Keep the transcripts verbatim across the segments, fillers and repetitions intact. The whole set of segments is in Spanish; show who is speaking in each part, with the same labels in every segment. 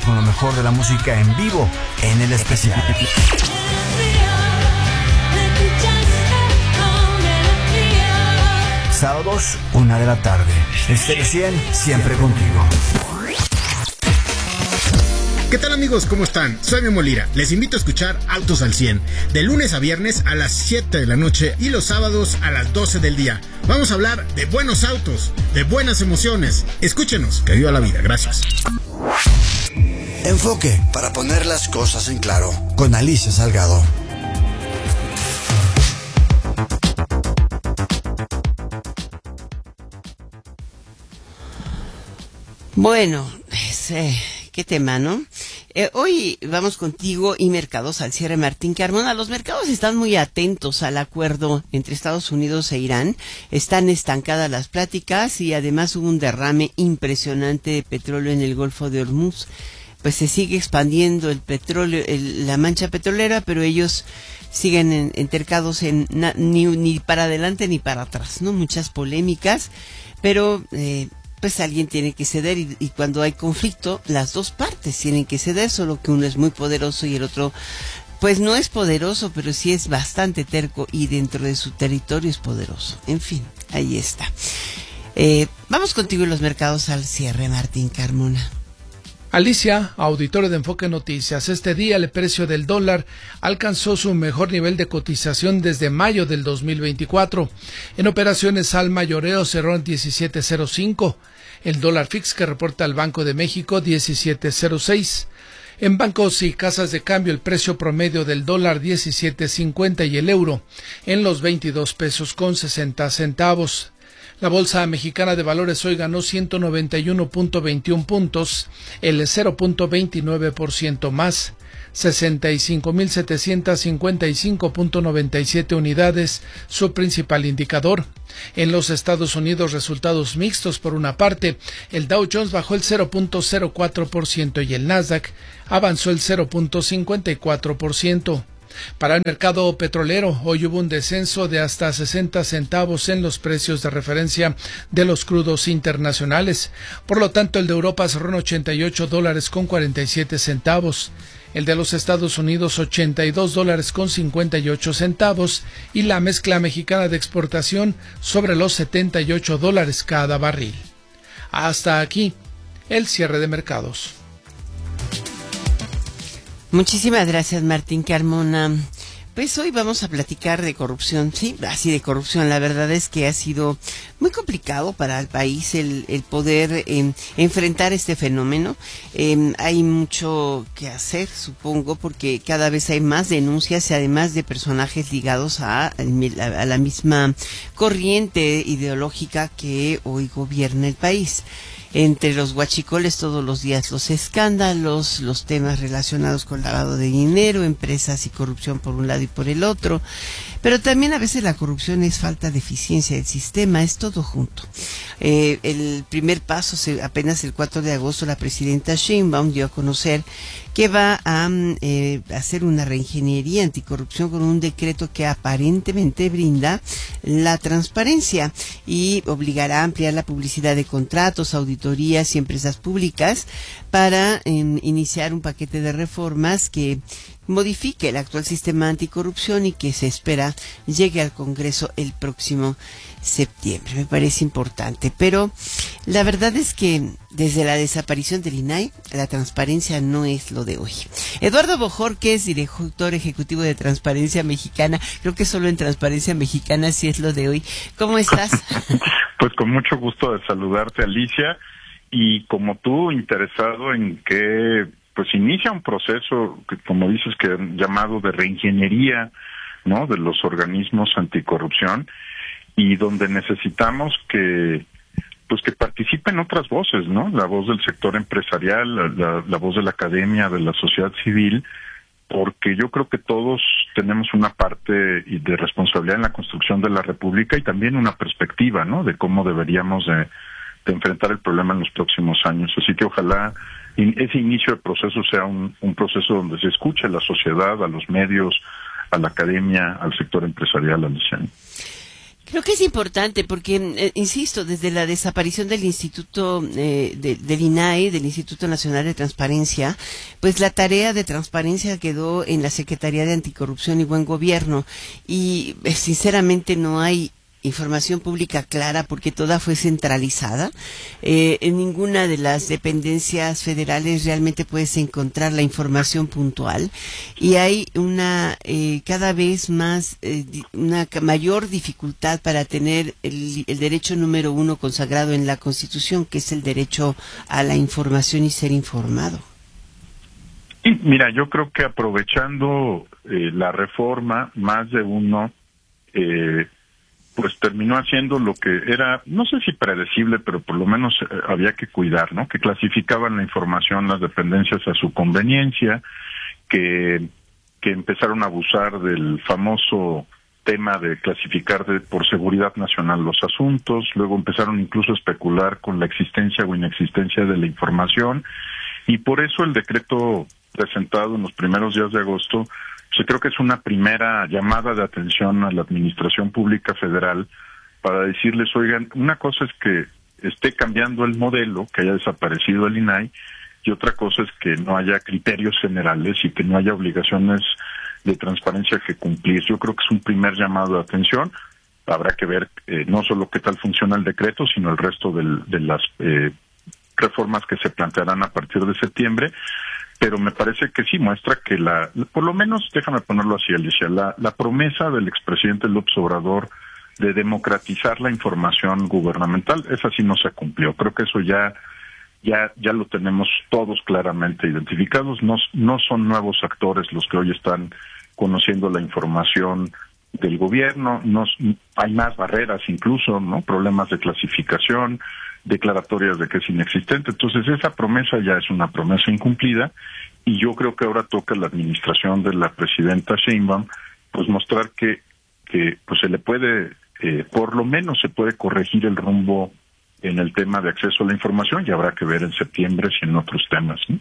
Speaker 1: con lo mejor de la música en vivo en el especial. Sábados, una de la tarde. Estéreo cien, siempre contigo.
Speaker 2: ¿Qué tal, amigos? ¿Cómo están? Soy Memo Lira. Les invito a escuchar Autos al cien, de lunes a viernes a las siete de la noche y los sábados a las doce del día. Vamos a hablar de buenos autos, de buenas emociones. Escúchenos, que viva la vida. Gracias.
Speaker 3: Enfoque para poner las cosas en claro, con Alicia Salgado.
Speaker 4: Bueno, es, eh, qué tema, ¿no? Eh, hoy vamos contigo y mercados al cierre, Martín Carmona. Los mercados están muy atentos al acuerdo entre Estados Unidos e Irán. Están estancadas las pláticas y además hubo un derrame impresionante de petróleo en el Golfo de Hormuz. Pues se sigue expandiendo el petróleo, el, la mancha petrolera, pero ellos siguen en, entercados en na, ni, ni para adelante ni para atrás, ¿no? Muchas polémicas, pero eh, pues alguien tiene que ceder y, y cuando hay conflicto, las dos partes tienen que ceder, solo que uno es muy poderoso y el otro, pues no es poderoso, pero sí es bastante terco y dentro de su territorio es poderoso. En fin, ahí está. Eh, vamos contigo en los mercados al cierre, Martín Carmona.
Speaker 5: Alicia, auditorio de Enfoque Noticias. Este día el precio del dólar alcanzó su mejor nivel de cotización desde mayo del dos mil veinticuatro. En operaciones al mayoreo cerró en diecisiete cero cinco. El dólar fix que reporta el Banco de México diecisiete cero seis. En bancos y casas de cambio el precio promedio del dólar diecisiete cincuenta y el euro en los veintidós pesos con sesenta centavos. La Bolsa Mexicana de Valores hoy ganó ciento noventa y uno punto veintiuno puntos, el cero punto veintinueve por ciento más, sesenta y cinco mil setecientos cincuenta y cinco punto noventa y siete unidades, su principal indicador. En los Estados Unidos, resultados mixtos. Por una parte, el Dow Jones bajó el cero punto cero cuatro por ciento y el Nasdaq avanzó el cero punto cincuenta y cuatro por ciento. Para el mercado petrolero, hoy hubo un descenso de hasta sesenta centavos en los precios de referencia de los crudos internacionales. Por lo tanto, el de Europa cerró en ochenta y ocho dólares con cuarenta y siete centavos. El de los Estados Unidos ochenta y dos dólares con cincuenta y ocho centavos y la mezcla mexicana de exportación sobre los setenta y ocho dólares cada barril. Hasta aquí el cierre de mercados.
Speaker 4: Muchísimas gracias, Martín Carmona. Pues hoy vamos a platicar de corrupción, sí, así de corrupción. La verdad es que ha sido muy complicado para el país el, el poder eh, enfrentar este fenómeno. Eh, hay mucho que hacer, supongo, porque cada vez hay más denuncias y además de personajes ligados a, a la misma corriente ideológica que hoy gobierna el país. Entre los huachicoles todos los días los escándalos, los temas relacionados con lavado de dinero, empresas y corrupción por un lado y por el otro, pero también a veces la corrupción es falta de eficiencia del sistema, es todo junto. Eh, el primer paso, se, apenas el cuatro de agosto, la presidenta Sheinbaum dio a conocer que va a eh, hacer una reingeniería anticorrupción con un decreto que aparentemente brinda la transparencia y obligará a ampliar la publicidad de contratos, auditorías y empresas públicas para eh, iniciar un paquete de reformas que modifique el actual sistema anticorrupción y que se espera llegue al Congreso el próximo septiembre. Me parece importante, pero la verdad es que desde la desaparición del I N A I, la transparencia no es lo de hoy. Eduardo Bojorquez, director ejecutivo de Transparencia Mexicana, creo que solo en Transparencia Mexicana sí es lo de hoy. ¿Cómo estás?
Speaker 6: Pues con mucho gusto de saludarte, Alicia, y como tú, interesado en que pues inicia un proceso, que, como dices, que llamado de reingeniería, ¿no?, de los organismos anticorrupción, y donde necesitamos que pues que participen otras voces, ¿no? La voz del sector empresarial, la, la, la voz de la academia, de la sociedad civil, porque yo creo que todos tenemos una parte de responsabilidad en la construcción de la República y también una perspectiva, ¿no?, de cómo deberíamos de, de enfrentar el problema en los próximos años. Así que ojalá ese inicio de proceso sea un, un proceso donde se escuche a la sociedad, a los medios, a la academia, al sector empresarial, Alicia.
Speaker 4: Creo que es importante porque, eh, insisto, desde la desaparición del Instituto, eh, de, del I N A I, del Instituto Nacional de Transparencia, pues la tarea de transparencia quedó en la Secretaría de Anticorrupción y Buen Gobierno. Y eh, sinceramente no hay información pública clara porque toda fue centralizada. Eh, en ninguna de las dependencias federales realmente puedes encontrar la información puntual y hay una eh, cada vez más eh, una mayor dificultad para tener el, el derecho número uno consagrado en la Constitución, que es el derecho a la información y ser informado.
Speaker 6: Y mira, yo creo que aprovechando eh, la reforma, más de uno eh, pues terminó haciendo lo que era, no sé si predecible, pero por lo menos eh, había que cuidar, ¿no? Que clasificaban la información las dependencias a su conveniencia, que, que empezaron a abusar del famoso tema de clasificar de, por seguridad nacional los asuntos, luego empezaron incluso a especular con la existencia o inexistencia de la información, y por eso el decreto presentado en los primeros días de agosto, yo creo que es una primera llamada de atención a la Administración Pública Federal para decirles, oigan, una cosa es que esté cambiando el modelo, que haya desaparecido el I N A I, y otra cosa es que no haya criterios generales y que no haya obligaciones de transparencia que cumplir. Yo creo que es un primer llamado de atención. Habrá que ver eh, no solo qué tal funciona el decreto, sino el resto del, de las eh, reformas que se plantearán a partir de septiembre. Pero me parece que sí muestra que la, por lo menos, déjame ponerlo así, Alicia, la, la promesa del expresidente López Obrador de democratizar la información gubernamental, esa sí no se cumplió. Creo que eso ya, ya, ya lo tenemos todos claramente identificados. No, no son nuevos actores los que hoy están conociendo la información del gobierno. No, hay más barreras incluso, ¿no? Problemas de clasificación, declaratorias de que es inexistente. Entonces esa promesa ya es una promesa incumplida y yo creo que ahora toca a la administración de la presidenta Sheinbaum pues mostrar que que pues se le puede eh, por lo menos se puede corregir el rumbo en el tema de acceso a la información y habrá que ver en septiembre si en otros temas, ¿no?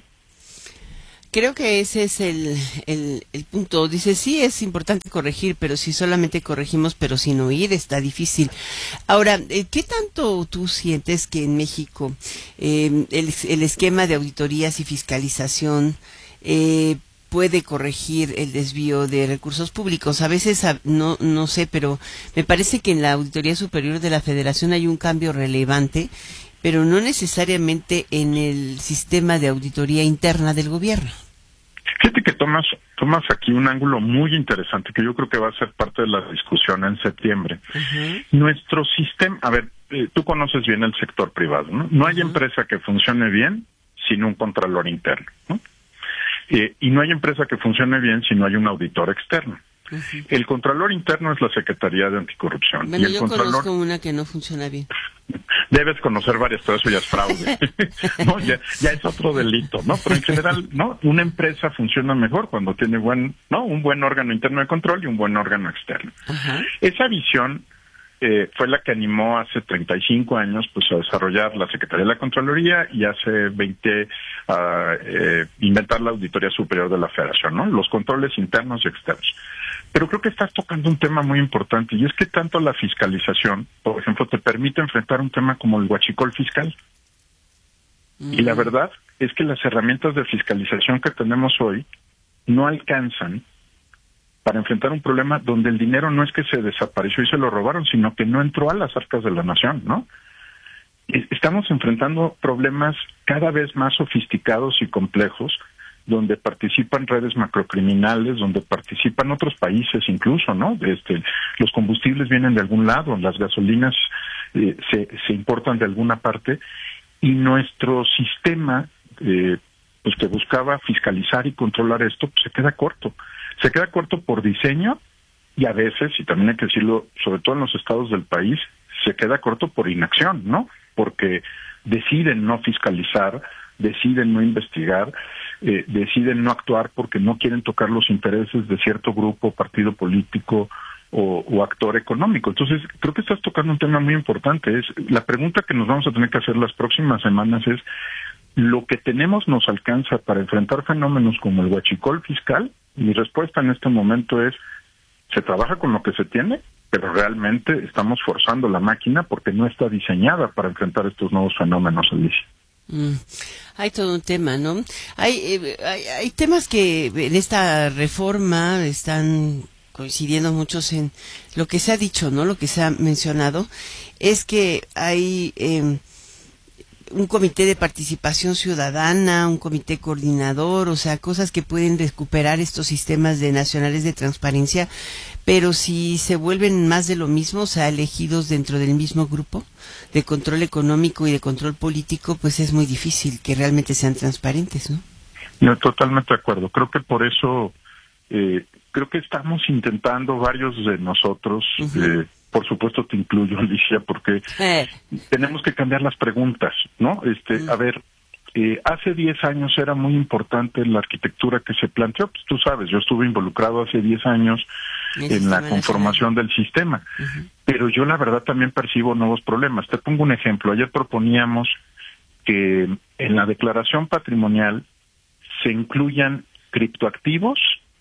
Speaker 4: Creo que ese es el, el, el punto. Dice, sí, es importante corregir, pero si solamente corregimos, pero sin oír, está difícil. Ahora, ¿qué tanto tú sientes que en México eh, el, el esquema de auditorías y fiscalización eh, puede corregir el desvío de recursos públicos? A veces, no, no sé, pero me parece que en la Auditoría Superior de la Federación hay un cambio relevante, pero no necesariamente en el sistema de auditoría interna del gobierno.
Speaker 6: Fíjate que tomas, tomas aquí un ángulo muy interesante que yo creo que va a ser parte de la discusión en septiembre. Uh-huh. Nuestro sistema, a ver, eh, tú conoces bien el sector privado, ¿no? No hay uh-huh. empresa que funcione bien sin un contralor interno, ¿no? Eh, y no hay empresa que funcione bien si no hay un auditor externo. Uh-huh. El contralor interno es la Secretaría de Anticorrupción.
Speaker 4: Bueno,
Speaker 6: y el
Speaker 4: yo
Speaker 6: contralor...
Speaker 4: conozco una que no funciona bien.
Speaker 6: Debes conocer varias, pero eso ya es fraude. No, ya, ya es otro delito, ¿no? Pero en general, ¿no? Una empresa funciona mejor cuando tiene buen, ¿no? Un buen órgano interno de control y un buen órgano externo. Uh-huh. Esa visión eh, fue la que animó hace treinta y cinco años, pues, a desarrollar la Secretaría de la Contraloría y hace veinte a eh, inventar la Auditoría Superior de la Federación, ¿no? Los controles internos y externos. Pero creo que estás tocando un tema muy importante y es que tanto la fiscalización, por ejemplo, te permite enfrentar un tema como el huachicol fiscal. Mm. Y la verdad es que las herramientas de fiscalización que tenemos hoy no alcanzan para enfrentar un problema donde el dinero no es que se desapareció y se lo robaron, sino que no entró a las arcas de la nación, ¿no? Estamos enfrentando problemas cada vez más sofisticados y complejos, donde participan redes macrocriminales, donde participan otros países incluso, ¿no? Este, los combustibles vienen de algún lado, las gasolinas eh, se, se importan de alguna parte, y nuestro sistema, eh, pues que buscaba fiscalizar y controlar esto, pues se queda corto. Se queda corto por diseño y a veces, y también hay que decirlo, sobre todo en los estados del país, se queda corto por inacción, ¿no? Porque deciden no fiscalizar, deciden no investigar, eh, deciden no actuar porque no quieren tocar los intereses de cierto grupo, partido político o, o actor económico. Entonces, creo que estás tocando un tema muy importante. Es la pregunta que nos vamos a tener que hacer las próximas semanas es, ¿lo que tenemos nos alcanza para enfrentar fenómenos como el huachicol fiscal? Mi respuesta en este momento es, ¿se trabaja con lo que se tiene pero realmente estamos forzando la máquina porque no está diseñada para enfrentar estos nuevos fenómenos, Alicia.
Speaker 4: Mm. Hay todo un tema, ¿no? Hay, eh, hay, hay temas que en esta reforma están coincidiendo muchos en lo que se ha dicho, ¿no? Lo que se ha mencionado es que hay eh, un comité de participación ciudadana, un comité coordinador, o sea, cosas que pueden recuperar estos sistemas de nacionales de transparencia, pero si se vuelven más de lo mismo, o sea, elegidos dentro del mismo grupo de control económico y de control político, pues es muy difícil que realmente sean transparentes, ¿no?
Speaker 6: No, totalmente de acuerdo. Creo que por eso, eh, creo que estamos intentando varios de nosotros, uh-huh. eh, por supuesto te incluyo, Alicia, porque eh. tenemos que cambiar las preguntas, ¿no? Este, uh-huh. A ver, eh, hace diez años era muy importante la arquitectura que se planteó, pues tú sabes, yo estuve involucrado hace diez años en la conformación del sistema, uh-huh. pero yo la verdad también percibo nuevos problemas. Te pongo un ejemplo. Ayer proponíamos que en la declaración patrimonial se incluyan criptoactivos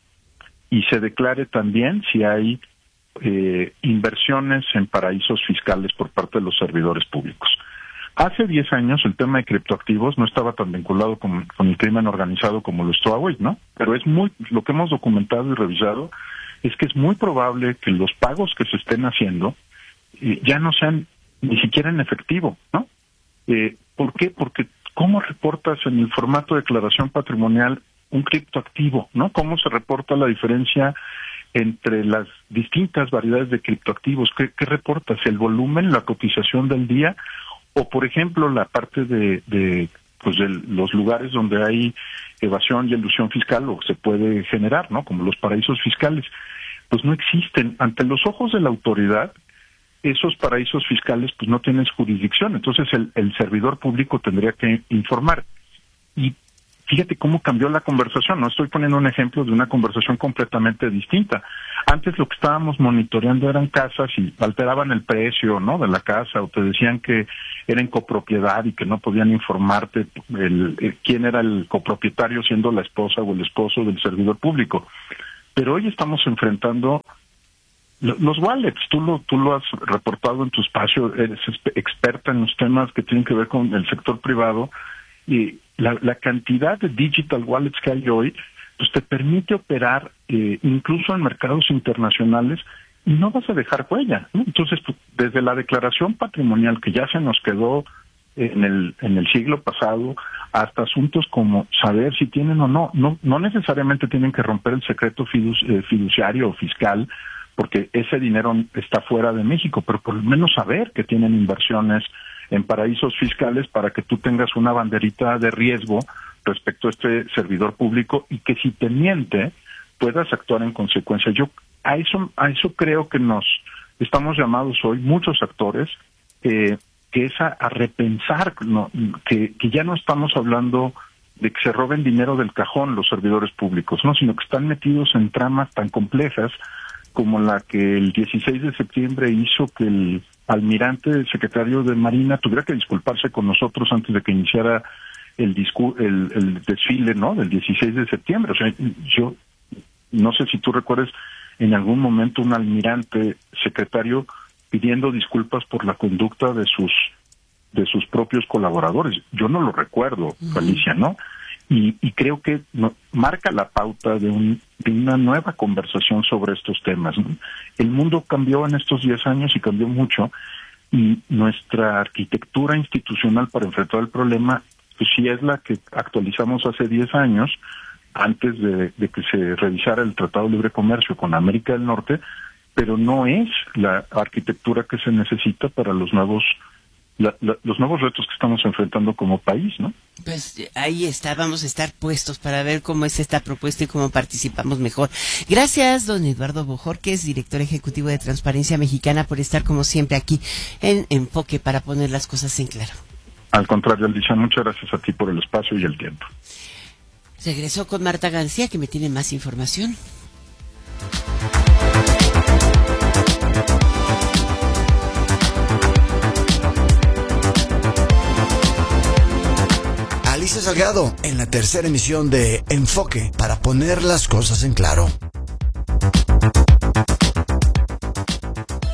Speaker 6: y se declare también si hay eh, inversiones en paraísos fiscales por parte de los servidores públicos. Hace diez años el tema de criptoactivos no estaba tan vinculado con, con el crimen organizado como lo está hoy, ¿no? Pero es muy, lo que hemos documentado y revisado es que es muy probable que los pagos que se estén haciendo eh, ya no sean ni siquiera en efectivo, ¿no? Eh, ¿Por qué? Porque ¿cómo reportas en el formato de declaración patrimonial un criptoactivo, ¿no? ¿Cómo se reporta la diferencia entre las distintas variedades de criptoactivos? ¿Qué, qué reportas? ¿El volumen, la cotización del día? O, por ejemplo, la parte de, de pues de los lugares donde hay evasión y elusión fiscal o se puede generar, ¿no? Como los paraísos fiscales. Pues no existen. Ante los ojos de la autoridad, esos paraísos fiscales pues no tienen jurisdicción. Entonces el, el servidor público tendría que informar. Y fíjate cómo cambió la conversación. No estoy poniendo un ejemplo de una conversación completamente distinta. Antes lo que estábamos monitoreando eran casas y alteraban el precio, ¿no? de la casa, o te decían que era en copropiedad y que no podían informarte el, el, quién era el copropietario, siendo la esposa o el esposo del servidor público. Pero hoy estamos enfrentando los wallets. Tú lo, tú lo has reportado en tu espacio, eres experta en los temas que tienen que ver con el sector privado, y la, la cantidad de digital wallets que hay hoy pues te permite operar eh, incluso en mercados internacionales y no vas a dejar huella, ¿no? Entonces, pues, desde la declaración patrimonial que ya se nos quedó en el en el siglo pasado, hasta asuntos como saber si tienen o no, no no necesariamente tienen que romper el secreto fiduci, eh, fiduciario o fiscal, porque ese dinero está fuera de México, pero por lo menos saber que tienen inversiones en paraísos fiscales para que tú tengas una banderita de riesgo respecto a este servidor público y que si te miente puedas actuar en consecuencia. Yo a eso a eso creo que nos estamos llamados hoy muchos actores, eh, que es a, a repensar, no, que, que ya no estamos hablando de que se roben dinero del cajón los servidores públicos, no, sino que están metidos en tramas tan complejas como la que el dieciséis de septiembre hizo que el almirante, el secretario de Marina, tuviera que disculparse con nosotros antes de que iniciara el, discu el, el desfile, ¿no? del dieciséis de septiembre. O sea, yo no sé si tú recuerdas en algún momento un almirante secretario pidiendo disculpas por la conducta de sus de sus propios colaboradores. Yo no lo recuerdo, uh-huh. Alicia, ¿no? Y, y creo que no, marca la pauta de, un, de una nueva conversación sobre estos temas, ¿no? El mundo cambió en estos diez años y cambió mucho, y nuestra arquitectura institucional para enfrentar el problema, pues sí es la que actualizamos hace diez años, antes de, de que se revisara el Tratado de Libre Comercio con América del Norte, pero no es la arquitectura que se necesita para los nuevos La, la, los nuevos retos que estamos enfrentando como país, ¿no?
Speaker 4: Pues ahí está, vamos a estar puestos para ver cómo es esta propuesta y cómo participamos mejor. Gracias, don Eduardo Bojorquez, director ejecutivo de Transparencia Mexicana, por estar como siempre aquí en Enfoque para poner las cosas en claro.
Speaker 6: Al contrario, Alicia, muchas gracias a ti por el espacio y el tiempo.
Speaker 4: Regreso con Marta García, que me tiene más información.
Speaker 3: Alicia Salgado en la tercera emisión de Enfoque para poner las cosas en claro.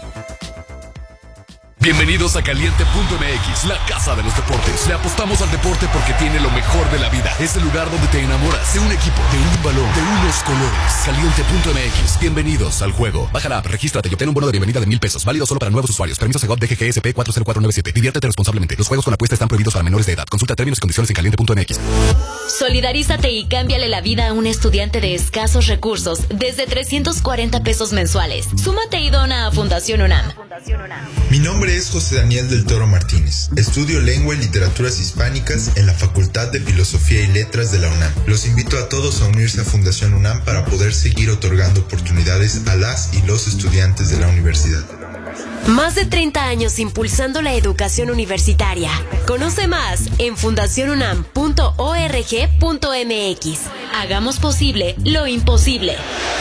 Speaker 7: Bienvenidos a Caliente punto M X, la casa de los deportes. Le apostamos al deporte porque tiene lo mejor de la vida. Es el lugar donde te enamoras de un equipo, de un balón, de unos colores. Caliente punto M X, bienvenidos al juego. Baja la app, regístrate y obtén un bono de bienvenida de mil pesos. Válido solo para nuevos usuarios. Permiso Segov D G G S P cuatro cero cuatro nueve siete. Diviértete responsablemente. Los juegos con apuesta están prohibidos para menores de edad. Consulta términos y condiciones en Caliente punto M X.
Speaker 8: Solidarízate y cámbiale la vida a un estudiante de escasos recursos desde trescientos cuarenta pesos mensuales. Súmate y dona a Fundación UNAM.
Speaker 9: Mi nombre es José Daniel del Toro Martínez. Estudio Lengua y Literaturas Hispánicas en la Facultad de Filosofía y Letras de la UNAM. Los invito a todos a unirse a Fundación UNAM para poder seguir otorgando oportunidades a las y los estudiantes de la universidad.
Speaker 8: Más de treinta años impulsando la educación universitaria. Conoce más en fundación unam punto org punto m x. Hagamos posible lo imposible.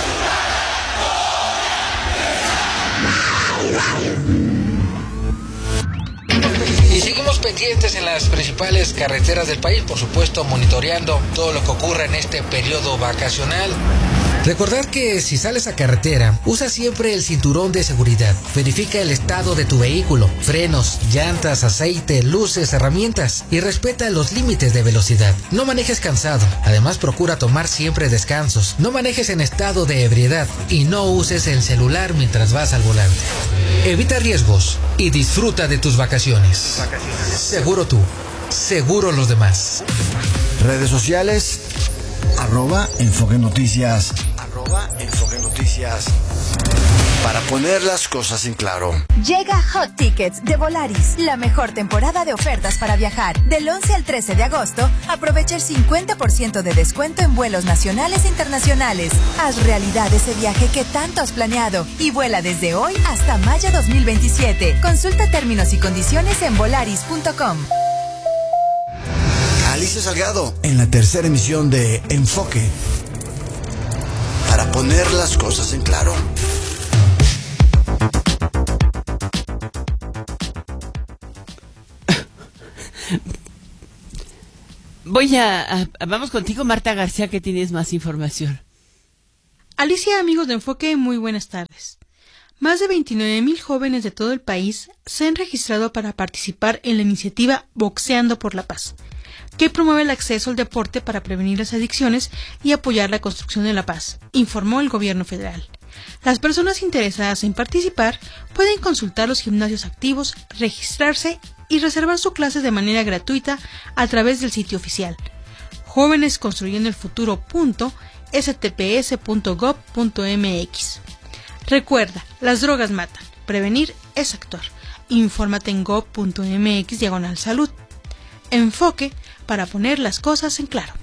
Speaker 10: Y seguimos pendientes en las principales carreteras del país, por supuesto monitoreando todo lo que ocurre en este periodo vacacional. Recordar que si sales a carretera, usa siempre el cinturón de seguridad. Verifica el estado de tu vehículo, frenos, llantas, aceite, luces, herramientas y respeta los límites de velocidad. No manejes cansado. Además, procura tomar siempre descansos. No manejes en estado de ebriedad y no uses el celular mientras vas al volante. Evita riesgos y disfruta de tus vacaciones. vacaciones. Seguro tú, seguro los demás.
Speaker 3: Redes sociales, arroba Enfoque Noticias. Arroba Enfoque Noticias. Para poner las cosas en claro.
Speaker 11: Llega Hot Tickets de Volaris, la mejor temporada de ofertas para viajar. Del once al trece de agosto, aprovecha el cincuenta por ciento de descuento en vuelos nacionales e internacionales. Haz realidad ese viaje que tanto has planeado y vuela desde hoy hasta mayo dos mil veintisiete. Consulta términos y condiciones en volaris punto com.
Speaker 3: Alicia Salgado en la tercera emisión de Enfoque. Para poner las cosas en claro.
Speaker 4: Voy a, a, a... Vamos contigo, Marta García, que tienes más información.
Speaker 12: Alicia, amigos de Enfoque, muy buenas tardes. Más de veintinueve mil jóvenes de todo el país se han registrado para participar en la iniciativa Boxeando por la Paz, que promueve el acceso al deporte para prevenir las adicciones y apoyar la construcción de la paz, informó el gobierno federal. Las personas interesadas en participar pueden consultar los gimnasios activos, registrarse y reservar su clase de manera gratuita a través del sitio oficial jóvenes construyendo el futuro punto s t p s punto gov punto m x. Recuerda, las drogas matan, prevenir es actuar. Infórmate en gov punto m x diagonal salud. Enfoque para poner las cosas en claro.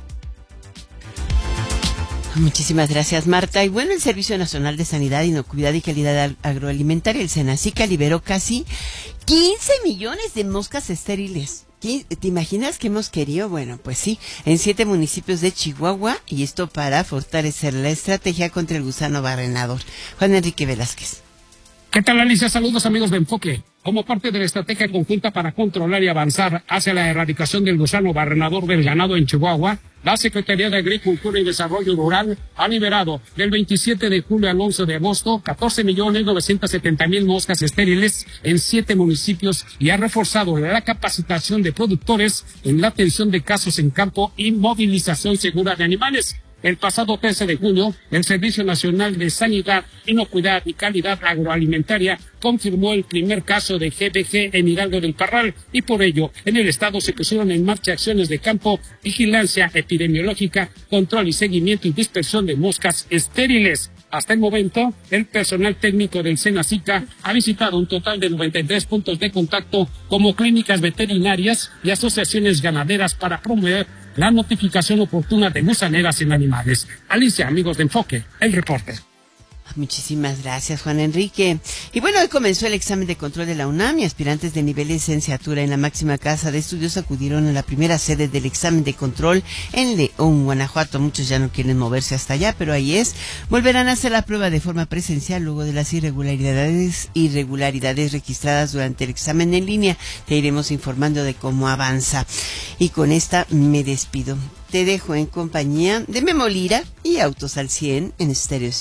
Speaker 4: Muchísimas gracias, Marta. Y bueno, el Servicio Nacional de Sanidad, Inocuidad y Calidad Agroalimentaria, el SENACICA, liberó casi quince millones de moscas estériles. ¿Te imaginas que hemos querido? Bueno, pues sí, en siete municipios de Chihuahua, y esto para fortalecer la estrategia contra el gusano barrenador. Juan Enrique Velázquez.
Speaker 13: ¿Qué tal, Alicia? Saludos, amigos de Enfoque. Como parte de la estrategia conjunta para controlar y avanzar hacia la erradicación del gusano barrenador del ganado en Chihuahua, la Secretaría de Agricultura y Desarrollo Rural ha liberado del veintisiete de julio al once de agosto catorce millones novecientos setenta mil moscas estériles en siete municipios y ha reforzado la capacitación de productores en la atención de casos en campo y movilización segura de animales. El pasado trece de junio, el Servicio Nacional de Sanidad, Inocuidad y Calidad Agroalimentaria confirmó el primer caso de G B G en Hidalgo del Parral y por ello en el estado se pusieron en marcha acciones de campo, vigilancia epidemiológica, control y seguimiento y dispersión de moscas estériles. Hasta el momento, el personal técnico del SENACICA ha visitado un total de noventa y tres puntos de contacto como clínicas veterinarias y asociaciones ganaderas para promover la notificación oportuna de gusaneras en animales. Alicia, amigos de Enfoque, el reporte.
Speaker 4: Muchísimas gracias, Juan Enrique. Y bueno, hoy comenzó el examen de control de la UNAM y aspirantes de nivel de licenciatura en la máxima casa de estudios acudieron a la primera sede del examen de control en León, Guanajuato. Muchos ya no quieren moverse hasta allá, pero ahí es. Volverán a hacer la prueba de forma presencial luego de las irregularidades, irregularidades registradas durante el examen en línea. Te iremos informando de cómo avanza. Y con esta me despido. Te dejo en compañía de Memo Lira y Autos al cien en Estéreo cien.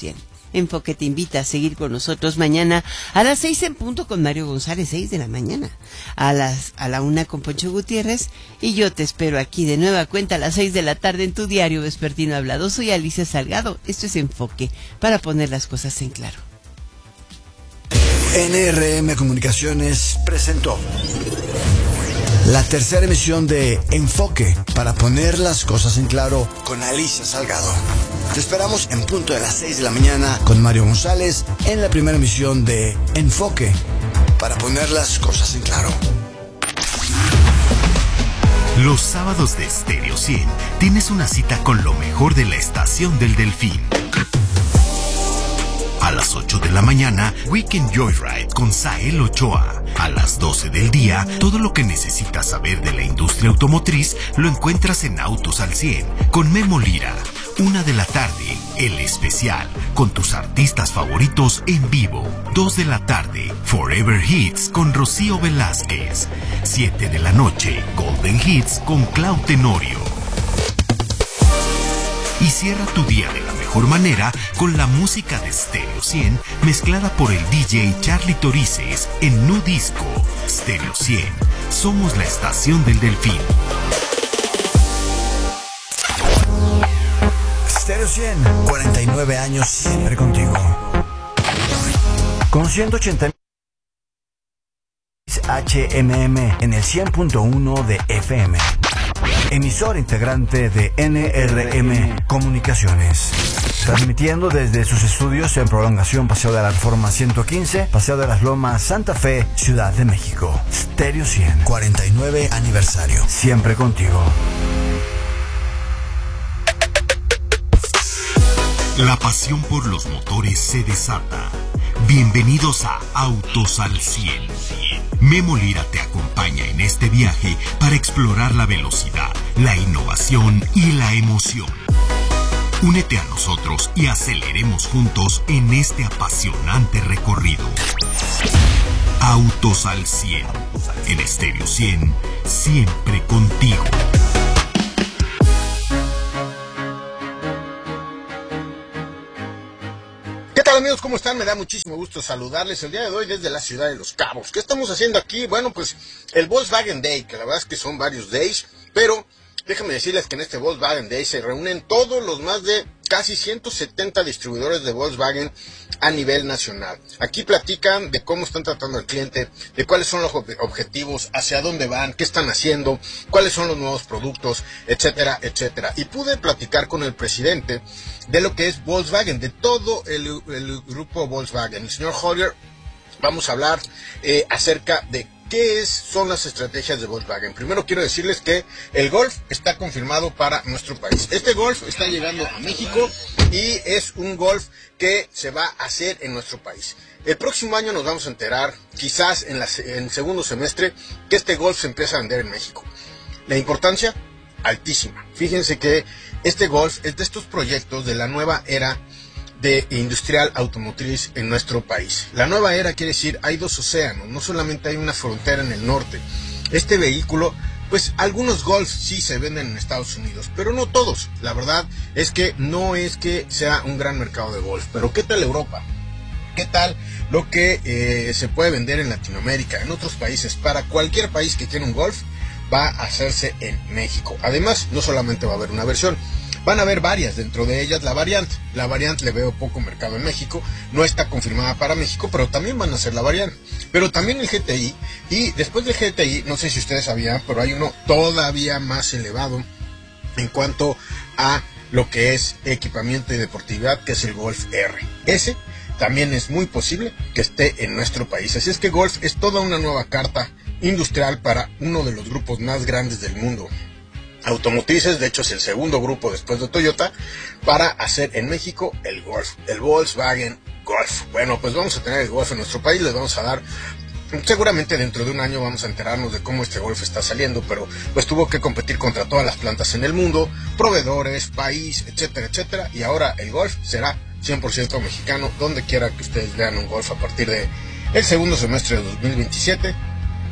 Speaker 4: Enfoque te invita a seguir con nosotros mañana a las seis en punto con Mario González, seis de la mañana, a las a la una con Poncho Gutiérrez, y yo te espero aquí de nueva cuenta a las seis de la tarde en tu diario vespertino hablado. Soy Alicia Salgado, esto es Enfoque, para poner las cosas en claro.
Speaker 3: N R M Comunicaciones presentó la tercera emisión de Enfoque, para poner las cosas en claro, con Alicia Salgado. Te esperamos en punto de las seis de la mañana con Mario González en la primera emisión de Enfoque, para poner las cosas en claro.
Speaker 14: Los sábados de Stereo cien tienes una cita con lo mejor de la Estación del Delfín. A las ocho de la mañana, Weekend Joyride con Sael Ochoa. A las doce del día, todo lo que necesitas saber de la industria automotriz lo encuentras en Autos al cien con Memo Lira. Una de la tarde, El Especial, con tus artistas favoritos en vivo. Dos de la tarde, Forever Hits con Rocío Velázquez. Siete de la noche, Golden Hits con Clau Tenorio. Y cierra tu día de la mejor manera con la música de Stereo cien mezclada por el D J Charlie Torices en Nu Disco. Stereo cien, somos la estación del Delfín.
Speaker 3: Stereo cien, cuarenta y nueve años siempre contigo. Con ciento ochenta H M M en el cien punto uno de F M. Emisor integrante de N R M Comunicaciones. Transmitiendo desde sus estudios en Prolongación Paseo de la Reforma ciento quince, Paseo de las Lomas, Santa Fe, Ciudad de México. Stereo cien, cuarenta y nueve aniversario. Siempre contigo.
Speaker 14: La pasión por los motores se desata. Bienvenidos a Autos al cien. Memo Lira te acompaña en este viaje para explorar la velocidad, la innovación y la emoción. Únete a nosotros y aceleremos juntos en este apasionante recorrido. Autos al cien. En Stereo cien, siempre contigo.
Speaker 2: Amigos, ¿cómo están? Me da muchísimo gusto saludarles el día de hoy desde la ciudad de Los Cabos. ¿Qué estamos haciendo aquí? Bueno, pues el Volkswagen Day, que la verdad es que son varios days, pero déjenme decirles que en este Volkswagen Day se reúnen todos los más de casi ciento setenta distribuidores de Volkswagen a nivel nacional. Aquí platican de cómo están tratando al cliente, de cuáles son los objetivos, hacia dónde van, qué están haciendo, cuáles son los nuevos productos, etcétera, etcétera. Y pude platicar con el presidente de lo que es Volkswagen, de todo el, el grupo Volkswagen, el señor Hoyer. Vamos a hablar eh, acerca de ¿qué es, son las estrategias de Volkswagen? Primero quiero decirles que el Golf está confirmado para nuestro país. Este Golf está llegando a México y es un Golf que se va a hacer en nuestro país. El próximo año nos vamos a enterar, quizás en, la, en el segundo semestre, que este Golf se empieza a vender en México. La importancia, altísima. Fíjense que este Golf es de estos proyectos de la nueva era de industrial automotriz en nuestro país. La nueva era quiere decir, hay dos océanos, no solamente hay una frontera en el norte. Este vehículo, pues algunos Golf sí se venden en Estados Unidos, pero no todos. La verdad es que no es que sea un gran mercado de Golf, pero ¿qué tal Europa? ¿Qué tal lo que eh, se puede vender en Latinoamérica, en otros países? Para cualquier país que quiera un Golf, va a hacerse en México. Además, no solamente va a haber una versión, van a haber varias, dentro de ellas la Variant. La Variant le veo poco mercado en México, no está confirmada para México, pero también van a hacer la Variant. Pero también el G T I, y después del G T I, no sé si ustedes sabían, pero hay uno todavía más elevado en cuanto a lo que es equipamiento y deportividad, que es el Golf R. Ese también es muy posible que esté en nuestro país. Así es que Golf es toda una nueva carta industrial para uno de los grupos más grandes del mundo automotrices. De hecho es el segundo grupo después de Toyota para hacer en México el Golf, el Volkswagen Golf. Bueno, pues vamos a tener el Golf en nuestro país, les vamos a dar, seguramente dentro de un año vamos a enterarnos de cómo este Golf está saliendo, pero pues tuvo que competir contra todas las plantas en el mundo, proveedores, país, etcétera, etcétera, y ahora el Golf será cien por ciento mexicano, donde quiera que ustedes vean un Golf a partir de el segundo semestre de dos mil veintisiete.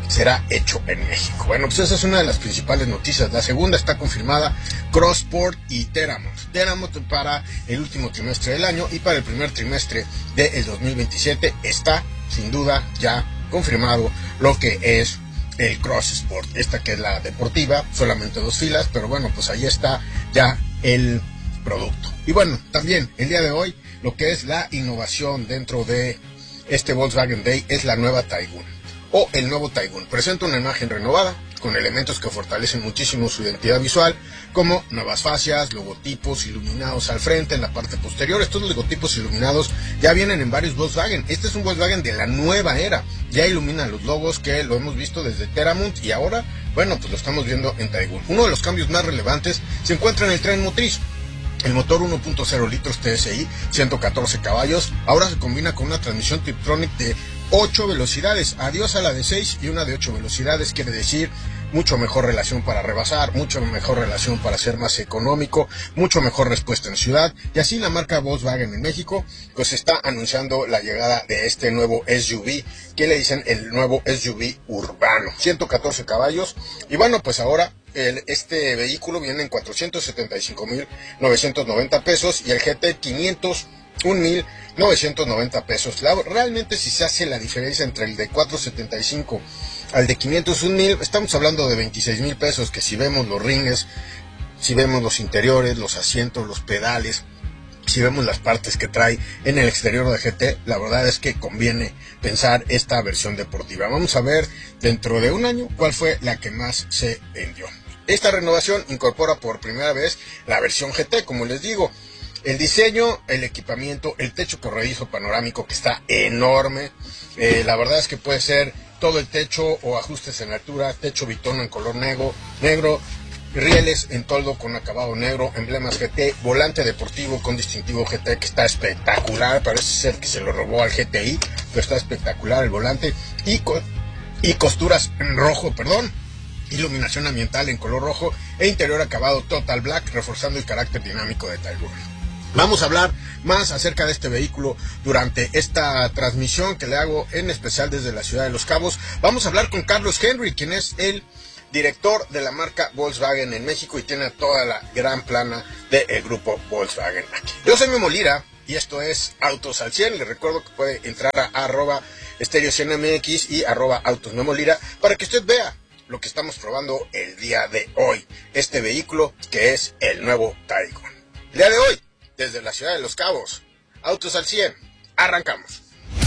Speaker 2: será hecho en México. Bueno, pues esa es una de las principales noticias. La segunda está confirmada: Crossport y Teramont. Teramont para el último trimestre del año y para el primer trimestre del dos mil veintisiete está sin duda ya confirmado lo que es el Cross Sport, esta que es la deportiva, solamente dos filas, pero bueno, pues ahí está ya el producto. Y bueno, también el día de hoy lo que es la innovación dentro de este Volkswagen Day es la nueva Taygun o el nuevo Taygun. Presenta una imagen renovada con elementos que fortalecen muchísimo su identidad visual, como nuevas fascias, logotipos iluminados al frente, en la parte posterior. Estos logotipos iluminados ya vienen en varios Volkswagen. Este es un Volkswagen de la nueva era, ya ilumina los logos que lo hemos visto desde Teramont y ahora, bueno, pues lo estamos viendo en Taygun. Uno de los cambios más relevantes se encuentra en el tren motriz. El motor uno punto cero litros T S I, ciento catorce caballos, ahora se combina con una transmisión Tiptronic de ocho velocidades, adiós a la de seis y una de ocho velocidades, quiere decir mucho mejor relación para rebasar, mucho mejor relación para ser más económico, mucho mejor respuesta en ciudad, y así la marca Volkswagen en México pues está anunciando la llegada de este nuevo S U V, que le dicen el nuevo S U V urbano, ciento catorce caballos, y bueno, pues ahora el, este vehículo viene en cuatrocientos setenta y cinco mil novecientos noventa pesos y el G T quinientos un mil novecientos noventa pesos. La, realmente si se hace la diferencia entre el de cuatrocientos setenta y cinco al de quinientos un mil, estamos hablando de veintiséis mil pesos, que si vemos los rines, si vemos los interiores, los asientos, los pedales, si vemos las partes que trae en el exterior de G T, la verdad es que conviene pensar esta versión deportiva. Vamos a ver dentro de un año cuál fue la que más se vendió. Esta renovación incorpora por primera vez la versión G T, como les digo. El diseño, el equipamiento, el techo corredizo panorámico que está enorme. Eh, la verdad es que puede ser todo el techo o ajustes en altura, techo bitono en color negro, negro, rieles en toldo con acabado negro, emblemas G T, volante deportivo con distintivo G T que está espectacular, parece ser que se lo robó al G T I, pero está espectacular el volante, y, co y costuras en rojo, perdón, iluminación ambiental en color rojo e interior acabado total black, reforzando el carácter dinámico de Taygun. Vamos a hablar más acerca de este vehículo durante esta transmisión que le hago en especial desde la ciudad de Los Cabos. Vamos a hablar con Carlos Henry, quien es el director de la marca Volkswagen en México y tiene toda la gran plana del grupo Volkswagen aquí. Yo soy Memo Lira y esto es Autos al cien. Les recuerdo que puede entrar a arroba Stereo cien M X y arroba Autos Memo Lira para que usted vea lo que estamos probando el día de hoy. Este vehículo que es el nuevo Taygun. El día de hoy, desde la ciudad de Los Cabos, Autos al cien, arrancamos.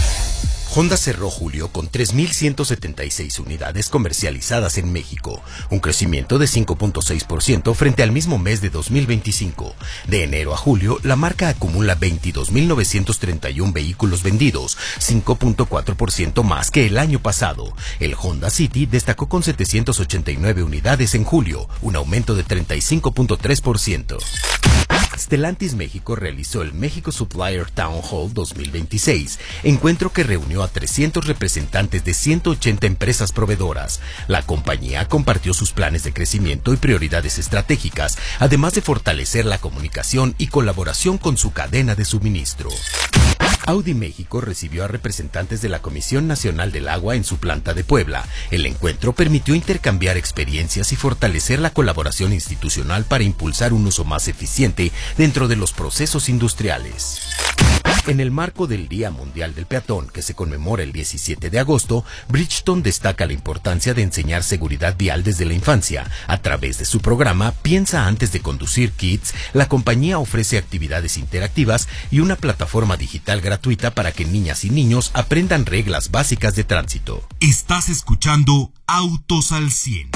Speaker 14: Honda cerró julio con tres mil ciento setenta y seis unidades comercializadas en México, un crecimiento de cinco punto seis por ciento frente al mismo mes de dos mil veinticinco. De enero a julio, la marca acumula veintidós mil novecientos treinta y uno vehículos vendidos, cinco punto cuatro por ciento más que el año pasado. El Honda City destacó con setecientas ochenta y nueve unidades en julio, un aumento de treinta y cinco punto tres por ciento. Stellantis México realizó el México Supplier Town Hall dos mil veintiséis, encuentro que reunió a trescientos representantes de ciento ochenta empresas proveedoras. La compañía compartió sus planes de crecimiento y prioridades estratégicas, además de fortalecer la comunicación y colaboración con su cadena de suministro. Audi México recibió a representantes de la Comisión Nacional del Agua en su planta de Puebla. El encuentro permitió intercambiar experiencias y fortalecer la colaboración institucional para impulsar un uso más eficiente dentro de los procesos industriales. En el marco del Día Mundial del Peatón, que se conmemora el diecisiete de agosto, Bridgestone destaca la importancia de enseñar seguridad vial desde la infancia. A través de su programa Piensa antes de conducir Kids, la compañía ofrece actividades interactivas y una plataforma digital gratuita para que niñas y niños aprendan reglas básicas de tránsito.
Speaker 15: Estás escuchando Autos al cien.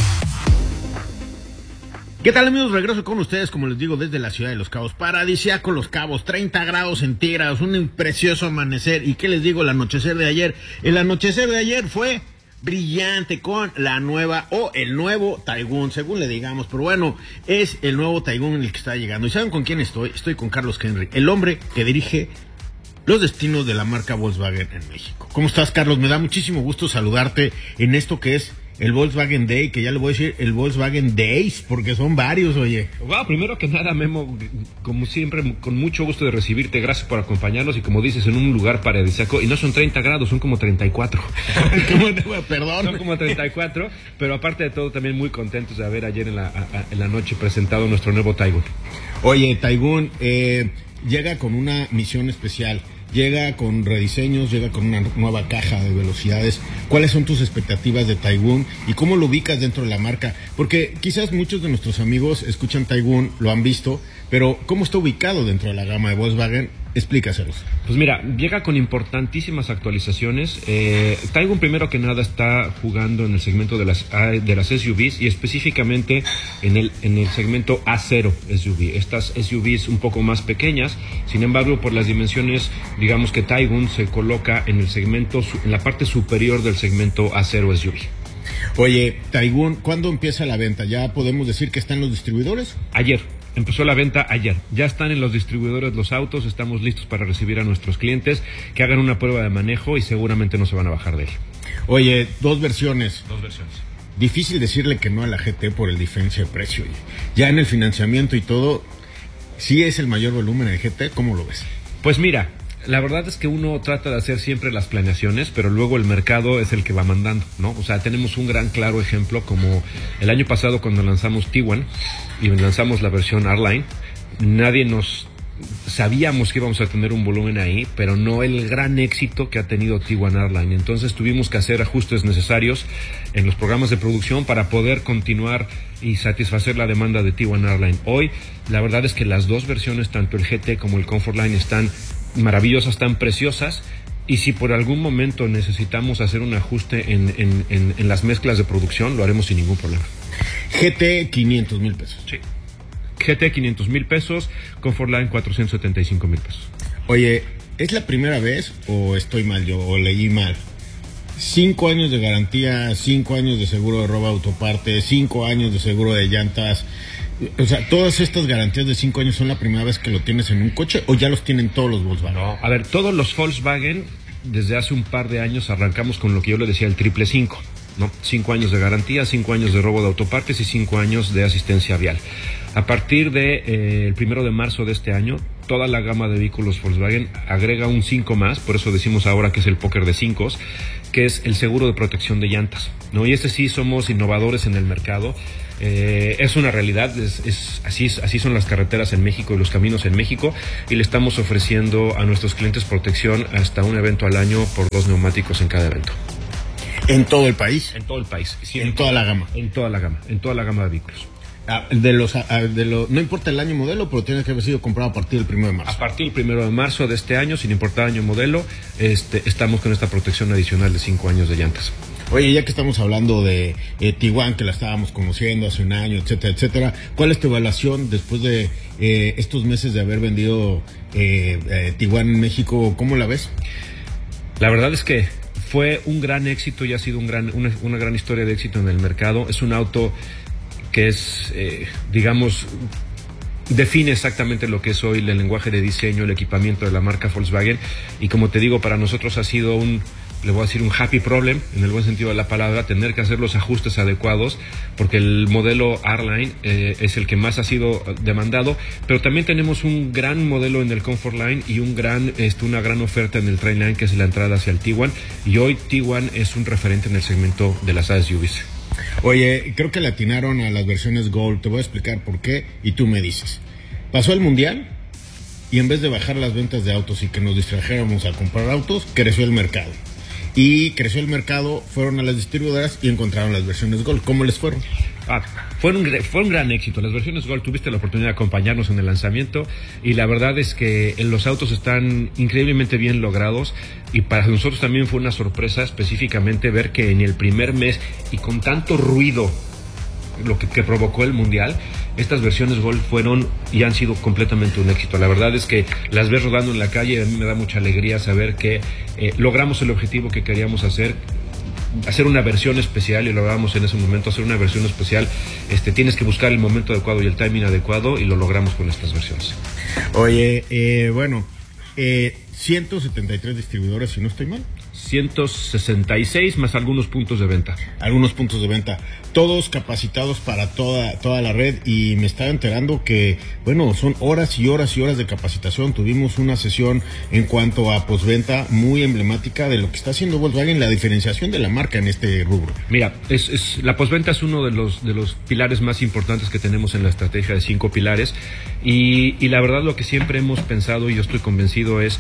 Speaker 2: ¿Qué tal, amigos? Regreso con ustedes, como les digo, desde la ciudad de Los Cabos, paradisíaco Los Cabos, treinta grados centígrados, un precioso amanecer. ¿Y qué les digo? El anochecer de ayer, el anochecer de ayer fue brillante con la nueva o el nuevo Taygun, según le digamos, pero bueno, es el nuevo Taygun en el que está llegando. ¿Y saben con quién estoy? Estoy con Carlos Henry, el hombre que dirige los destinos de la marca Volkswagen en México. ¿Cómo estás, Carlos? Me da muchísimo gusto saludarte en esto que es el Volkswagen Day, que ya le voy a decir el Volkswagen Days, porque son varios, oye.
Speaker 16: Wow, primero que nada, Memo, como siempre, con mucho gusto de recibirte, gracias por acompañarnos, y como dices, en un lugar paradisíaco, y no son treinta grados, son como treinta y cuatro.
Speaker 2: Perdón.
Speaker 16: Son como treinta y cuatro, pero aparte de todo, también muy contentos de haber ayer en la, a, en la noche presentado nuestro nuevo Taigun.
Speaker 2: Oye, Taigun, eh, llega con una misión especial. Llega con rediseños, llega con una nueva caja de velocidades. ¿Cuáles son tus expectativas de Taigun y cómo lo ubicas dentro de la marca? Porque quizás muchos de nuestros amigos escuchan Taigun, lo han visto, pero ¿cómo está ubicado dentro de la gama de Volkswagen? Explícaselos.
Speaker 16: Pues mira, llega con importantísimas actualizaciones. Eh, Taigun, primero que nada, está jugando en el segmento de las de las S U Vs y específicamente en el en el segmento A cero S U V. Estas S U Vs un poco más pequeñas, sin embargo, por las dimensiones, digamos que Taigun se coloca en el segmento, en la parte superior del segmento A cero S U V.
Speaker 2: Oye, Taigun, ¿cuándo empieza la venta? ¿Ya podemos decir que están los distribuidores?
Speaker 16: Ayer. Empezó la venta ayer. Ya están en los distribuidores los autos, estamos listos para recibir a nuestros clientes que hagan una prueba de manejo y seguramente no se van a bajar de él.
Speaker 2: Oye, dos versiones.
Speaker 16: Dos versiones.
Speaker 2: Difícil decirle que no a la G T por el diferencia de precio. Ya en el financiamiento y todo, ¿sí es el mayor volumen el G T? ¿Cómo lo ves?
Speaker 16: Pues mira, la verdad es que uno trata de hacer siempre las planeaciones, pero luego el mercado es el que va mandando, ¿no? O sea, tenemos un gran claro ejemplo como el año pasado cuando lanzamos Tiguan y lanzamos la versión R-Line, nadie nos sabíamos que íbamos a tener un volumen ahí, pero no el gran éxito que ha tenido Tiguan R-Line. Entonces tuvimos que hacer ajustes necesarios en los programas de producción para poder continuar y satisfacer la demanda de Tiguan R-Line. Hoy, la verdad es que las dos versiones, tanto el G T como el Comfort Line, están maravillosas, tan preciosas, y si por algún momento necesitamos hacer un ajuste en, en, en, en las mezclas de producción, lo haremos sin ningún problema.
Speaker 2: G T, quinientos mil pesos.
Speaker 16: Sí. G T, quinientos mil pesos, Comfort Line, cuatrocientos setenta y cinco mil pesos.
Speaker 2: Oye, ¿es la primera vez o estoy mal yo, o leí mal? Cinco años de garantía, cinco años de seguro de robo autoparte, cinco años de seguro de llantas. O sea, ¿todas estas garantías de cinco años son la primera vez que lo tienes en un coche o ya los tienen todos los Volkswagen?
Speaker 16: No, a ver, todos los Volkswagen desde hace un par de años arrancamos con lo que yo le decía el triple cinco, ¿no? Cinco años de garantía, cinco años de robo de autopartes y cinco años de asistencia vial. A partir de eh, el primero de marzo de este año, toda la gama de vehículos Volkswagen agrega un cinco más, por eso decimos ahora que es el póker de cinco, que es el seguro de protección de llantas, ¿no? Y este sí somos innovadores en el mercado. Eh, es una realidad, es, es, así, así son las carreteras en México y los caminos en México, y le estamos ofreciendo a nuestros clientes protección hasta un evento al año por dos neumáticos en cada evento.
Speaker 2: ¿En todo el país?
Speaker 16: En todo el país.
Speaker 2: Sí, en toda la gama.
Speaker 16: En toda la gama, en toda la gama de vehículos.
Speaker 2: Ah, de los, ah, de lo, no importa el año y modelo, pero tiene que haber sido comprado a partir del primero de marzo.
Speaker 16: A partir del primero de marzo de este año, sin importar año y modelo, este, estamos con esta protección adicional de cinco años de llantas.
Speaker 2: Oye, ya que estamos hablando de eh, Tiguan, que la estábamos conociendo hace un año, etcétera, etcétera, ¿cuál es tu evaluación después de eh, estos meses de haber vendido eh, eh, Tiguan en México? ¿Cómo la ves?
Speaker 16: La verdad es que fue un gran éxito y ha sido un gran, una, una gran historia de éxito en el mercado. Es un auto que es, eh, digamos, define exactamente lo que es hoy el lenguaje de diseño, el equipamiento de la marca Volkswagen, y como te digo, para nosotros ha sido un, le voy a decir, un happy problem, en el buen sentido de la palabra, tener que hacer los ajustes adecuados, porque el modelo R-Line eh, es el que más ha sido demandado, pero también tenemos un gran modelo en el Comfort Line y un gran, este, una gran oferta en el Trailline, que es la entrada hacia el Tiguan, y hoy Tiguan es un referente en el segmento de las S U Vs.
Speaker 2: Oye, creo que le atinaron a las versiones Gold, te voy a explicar por qué y tú me dices. Pasó el Mundial y en vez de bajar las ventas de autos y que nos distrajéramos a comprar autos, creció el mercado. Y creció el mercado, fueron a las distribuidoras y encontraron las versiones Gold. ¿Cómo les fueron?
Speaker 16: Ah, fue un, fue un gran éxito. Las versiones Gold, tuviste la oportunidad de acompañarnos en el lanzamiento y la verdad es que los autos están increíblemente bien logrados, y para nosotros también fue una sorpresa específicamente ver que en el primer mes y con tanto ruido lo que, que provocó el Mundial, estas versiones Gold fueron y han sido completamente un éxito. La verdad es que las ves rodando en la calle y a mí me da mucha alegría saber que eh, logramos el objetivo que queríamos hacer, hacer una versión especial, y lo logramos en ese momento, hacer una versión especial. Este, tienes que buscar el momento adecuado y el timing adecuado, y lo logramos con estas versiones.
Speaker 2: Oye, eh, bueno, eh, ciento setenta y tres distribuidores, si no estoy mal.
Speaker 16: trescientos sesenta y seis más algunos puntos de venta.
Speaker 2: Algunos puntos de venta, todos capacitados para toda toda la red, y me estaba enterando que, bueno, son horas y horas y horas de capacitación. Tuvimos una sesión en cuanto a postventa muy emblemática de lo que está haciendo Volkswagen, la diferenciación de la marca en este rubro.
Speaker 16: Mira, es, es la postventa es uno de los de los pilares más importantes que tenemos en la estrategia de cinco pilares, y, y la verdad lo que siempre hemos pensado, y yo estoy convencido, es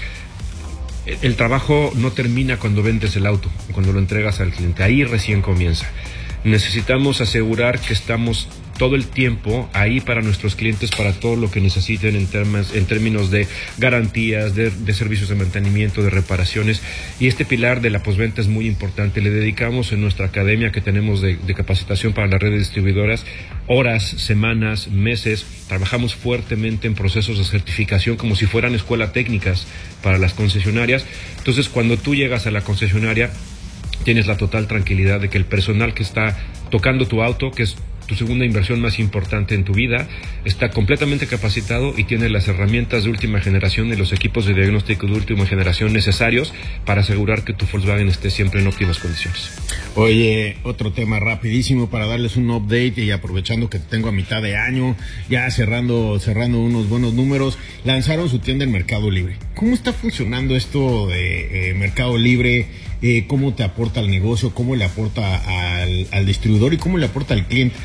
Speaker 16: el trabajo no termina cuando vendes el auto, cuando lo entregas al cliente, ahí recién comienza. Necesitamos asegurar que estamos todo el tiempo ahí para nuestros clientes, para todo lo que necesiten en, termas, en términos de garantías, de, de servicios de mantenimiento, de reparaciones, y este pilar de la postventa es muy importante. Le dedicamos en nuestra academia que tenemos de, de capacitación para las redes distribuidoras horas, semanas, meses. Trabajamos fuertemente en procesos de certificación como si fueran escuelas técnicas para las concesionarias. Entonces, cuando tú llegas a la concesionaria, tienes la total tranquilidad de que el personal que está tocando tu auto, que es tu segunda inversión más importante en tu vida, está completamente capacitado y tiene las herramientas de última generación y los equipos de diagnóstico de última generación necesarios para asegurar que tu Volkswagen esté siempre en óptimas condiciones.
Speaker 2: Oye, otro tema rapidísimo para darles un update, y aprovechando que tengo a mitad de año, ya cerrando cerrando unos buenos números, lanzaron su tienda en Mercado Libre. ¿Cómo está funcionando esto de eh, Mercado Libre? Eh, ¿Cómo te aporta al negocio? ¿Cómo le aporta al, al distribuidor? ¿Y cómo le aporta al cliente?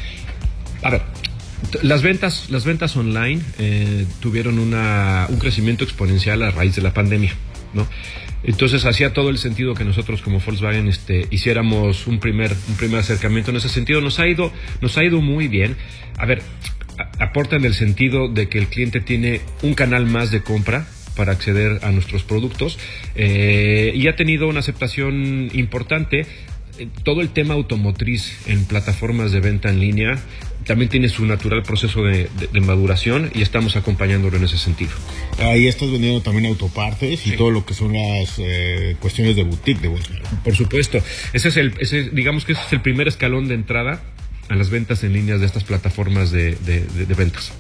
Speaker 16: A ver, las ventas, las ventas online eh, tuvieron una, un crecimiento exponencial a raíz de la pandemia, ¿no? Entonces hacía todo el sentido que nosotros como Volkswagen este, hiciéramos un primer, un primer acercamiento en ese sentido. Nos ha ido, nos ha ido muy bien. A ver, a, aporta en el sentido de que el cliente tiene un canal más de compra para acceder a nuestros productos, eh, y ha tenido una aceptación importante. Todo el tema automotriz en plataformas de venta en línea también tiene su natural proceso de, de, de maduración, y estamos acompañándolo en ese sentido.
Speaker 2: Ahí estás vendiendo también autopartes y sí, todo lo que son las eh, cuestiones de boutique de Volkswagen.
Speaker 16: Por supuesto, ese es el, ese, digamos que ese es el primer escalón de entrada a las ventas en líneas de estas plataformas de, de, de, de ventas.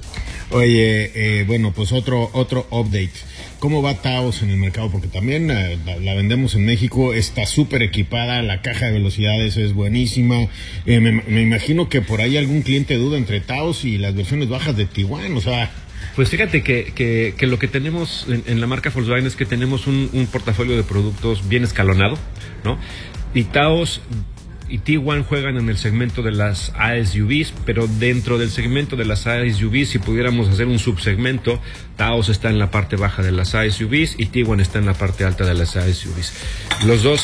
Speaker 2: Oye, eh, bueno, pues otro otro update. ¿Cómo va Taos en el mercado? Porque también eh, la, la vendemos en México, está súper equipada, la caja de velocidades es buenísima. Eh, me, me imagino que por ahí algún cliente duda entre Taos y las versiones bajas de Tiguan, o sea...
Speaker 16: Pues fíjate que, que, que lo que tenemos en, en la marca Volkswagen es que tenemos un, un portafolio de productos bien escalonado, ¿no? Y Taos y Tiguan juegan en el segmento de las A S U Vs, pero dentro del segmento de las A S U Vs, si pudiéramos hacer un subsegmento, Taos está en la parte baja de las A S U Vs y Tiguan está en la parte alta de las A S U Vs. Los dos